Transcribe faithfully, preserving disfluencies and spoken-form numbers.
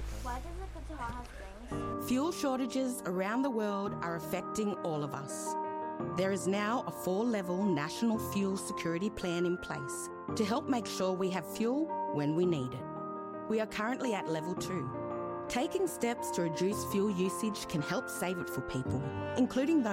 Why does a guitar have strings? Fuel shortages around the world are affecting all of us. There is now a four-level national fuel security plan in place to help make sure we have fuel when we need it. We are currently at level two. Taking steps to reduce fuel usage can help save it for people, including those